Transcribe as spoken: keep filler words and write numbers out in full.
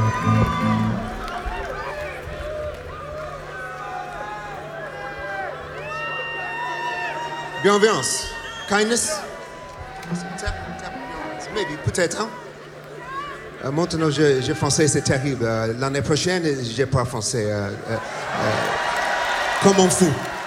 Bienveillance. Kindness. Tap, tap, maybe, peut-être. Hein? Euh, maintenant, j'ai, j'ai français, c'est terrible. Euh, l'année prochaine, j'ai pas français. Euh, euh, euh, comme on fout.